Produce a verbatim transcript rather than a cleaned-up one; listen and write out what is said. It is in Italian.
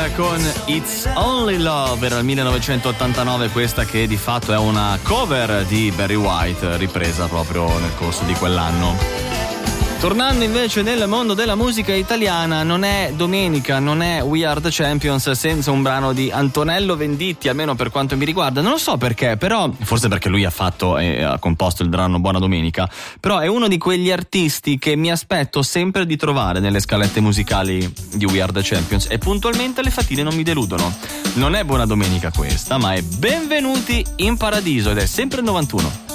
con It's Only Love, era il millenovecentottantanove, questa che di fatto è una cover di Barry White, ripresa proprio nel corso di quell'anno. Tornando invece nel mondo della musica italiana, non è domenica, non è We Are The Champions senza un brano di Antonello Venditti, almeno per quanto mi riguarda. Non lo so perché, però forse perché lui ha fatto e ha composto il brano Buona Domenica, però è uno di quegli artisti che mi aspetto sempre di trovare nelle scalette musicali di We Are The Champions, e puntualmente le fatine non mi deludono. Non è Buona Domenica questa, ma è Benvenuti in Paradiso, ed è sempre il novantuno.